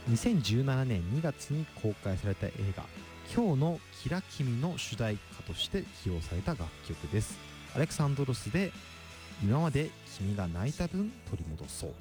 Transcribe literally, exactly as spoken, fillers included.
にせんじゅうななねんにがつに公開された映画「今日のキラ君」の主題歌として起用された楽曲です。アレクサンドロスで今まで君が泣いた分取り戻そう。